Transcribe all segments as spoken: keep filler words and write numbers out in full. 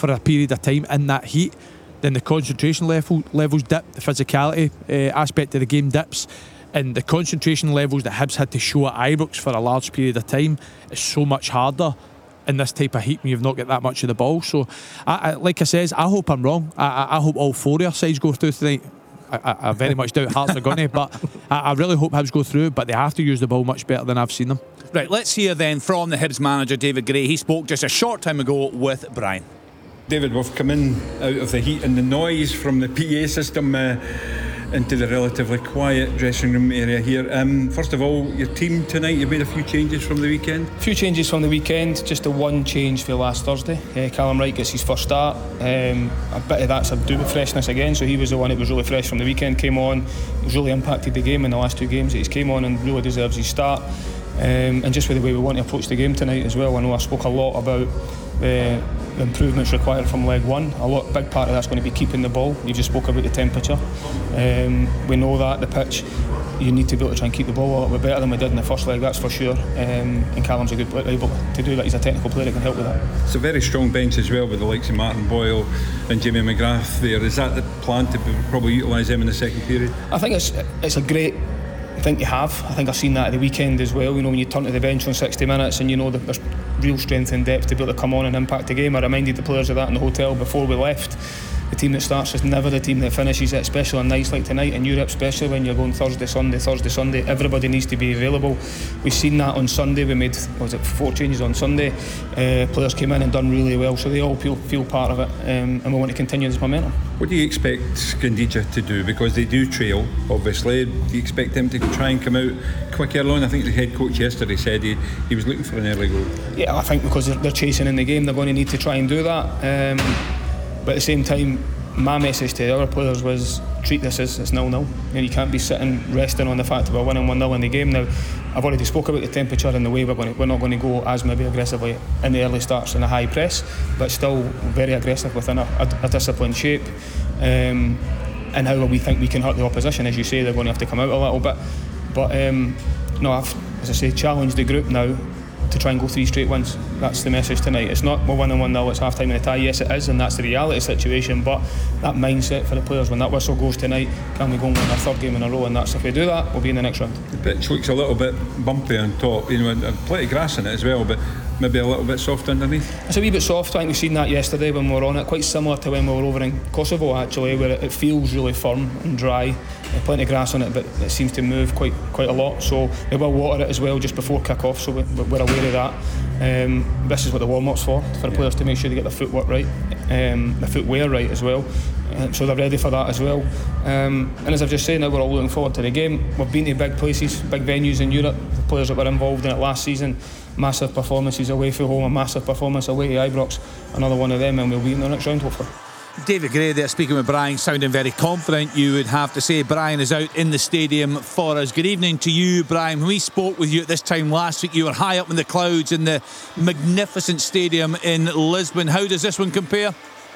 for a period of time in that heat, then the concentration level levels dip, the physicality uh, aspect of the game dips, and the concentration levels that Hibs had to show at Ibrox for a large period of time is so much harder in this type of heat when you've not got that much of the ball. So I, I, like I says, I hope I'm wrong. I, I, I hope all four of our sides go through tonight. I, I, I very much doubt Hearts are going to, but I, I really hope Hibs go through, but they have to use the ball much better than I've seen them. Right, let's hear then from the Hibs manager David Gray. He spoke just a short time ago with Brian. David, we've come in out of the heat and the noise from the P A system uh, into the relatively quiet dressing room area here. Um, first of all, your team tonight, you've made a few changes from the weekend. A few changes from the weekend, just the one change for last Thursday. Uh, Callum Wright gets his first start. Um, a bit of that's to do with freshness again, so he was the one that was really fresh from the weekend, came on, he's really impacted the game in the last two games that he's came on and really deserves his start. Um, and just with the way we want to approach the game tonight as well. I know I spoke a lot about the improvements required from leg one. A lot, big part of that's going to be keeping the ball. You just spoke about the temperature. Um, we know that the pitch, you need to be able to try and keep the ball a little bit better than we did in the first leg, that's for sure. Um, and Callum's a good player, able to do that. He's a technical player that can help with that. It's a very strong bench as well with the likes of Martin Boyle and Jamie McGrath there. Is that the plan to probably utilise them in the second period? I think it's it's a great thing to have. I think I've seen that at the weekend as well. You know, when you turn to the bench on sixty minutes and you know that there's real strength and depth to be able to come on and impact the game. I reminded the players of that in the hotel before we left. The team that starts is never the team that finishes it, especially on nights like tonight in Europe, especially when you're going Thursday, Sunday, Thursday, Sunday. Everybody needs to be available. We've seen that on Sunday. We made, what was it, four changes on Sunday. Uh, players came in and done really well, so they all feel, feel part of it, um, and we want to continue this momentum. What do you expect Scandija to do? Because they do trail, obviously. Do you expect them to try and come out quick early on? I think the head coach yesterday said he, he was looking for an early goal. Yeah, I think because they're, they're chasing in the game, they're going to need to try and do that. Um, but at the same time, my message to the other players was treat this as it's nil nil. You know, you can't be sitting resting on the fact that we're winning one nil in the game. Now, I've already spoke about the temperature and the way we're going to, we're not going to go as maybe aggressively in the early starts in a high press, but still very aggressive within a, a, a disciplined shape. Um, and how we think we can hurt the opposition. As you say, they're going to have to come out a little bit. But um, no, I've, as I say, challenged the group now to try and go three straight wins. That's the message tonight. It's not we're winning one nil, it's half time in the tie. Yes, it is, and that's the reality situation, but that mindset for the players, when that whistle goes tonight, can we go and win our third game in a row? And that's, if we do that, we'll be in the next round. The pitch looks a little bit bumpy on top, you know, and plenty of grass in it as well, but maybe a little bit soft underneath. It's a wee bit soft. I think we've seen that yesterday when we were on it, quite similar to when we were over in Kosovo actually, where it, it feels really firm and dry. There's plenty of grass on it, but it seems to move quite quite a lot, so they will water it as well just before kick-off, so we're aware of that. Um, this is what the warm-up's for, for the yeah. players to make sure they get their footwork right, um, the footwear right as well, uh, so they're ready for that as well. Um, and as I've just said, now we're all looking forward to the game. We've been to big places, big venues in Europe. The players that were involved in it last season, massive performances away from home, a massive performance away to Ibrox, another one of them, and we'll be in the next round hopefully. David Gray there speaking with Brian, sounding very confident, you would have to say. Brian is out in the stadium for us. Good evening to you, Brian. When we spoke with you at this time last week, you were high up in the clouds in the magnificent stadium in Lisbon. How does this one compare?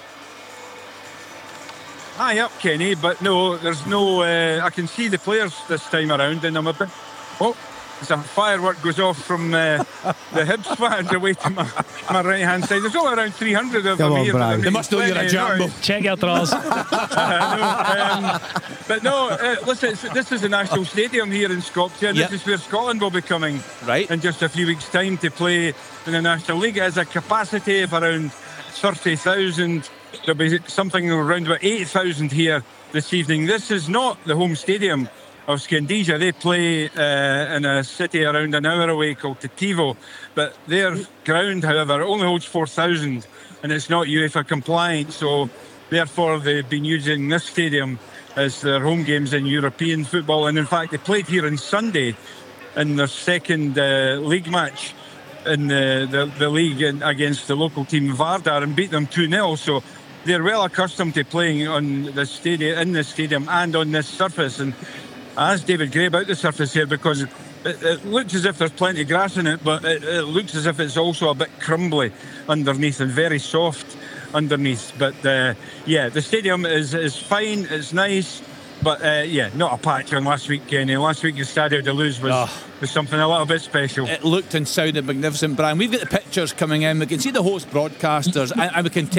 High up, Kenny, but no, there's no uh, I can see the players this time around, and I'm a bit oh there's a firework goes off from uh, the Hibs fans away to my, my right hand side. There's only around three hundred of them here. Brian. They must know you're a jumbo. Check your drawers. uh, no, um, but no, uh, listen, it's, this is the national stadium here in Skopje, and yep. this is where Scotland will be coming right. in just a few weeks' time to play in the National League. It has a capacity of around thirty thousand. There'll be something around about eight thousand here this evening. This is not the home stadium of Scandija. They play uh, in a city around an hour away called Tetivo, but their ground, however, only holds four thousand, and it's not UEFA compliant, so therefore they've been using this stadium as their home games in European football. And in fact, they played here on Sunday in their second uh, league match in the, the, the league in, against the local team Vardar, and beat them two nil, so they're well accustomed to playing on the stadium, in this stadium and on this surface. And I asked David Gray about the surface here, because it, it looks as if there's plenty of grass in it, but it, it looks as if it's also a bit crumbly underneath and very soft underneath. But uh, yeah, the stadium is, is fine, it's nice, but uh, yeah, not a patch on last week, Kenny. Last week the Stadio de Luz was, oh. was something a little bit special. It looked and sounded magnificent, Brian. We've got the pictures coming in, we can see the host broadcasters, and, and we can tell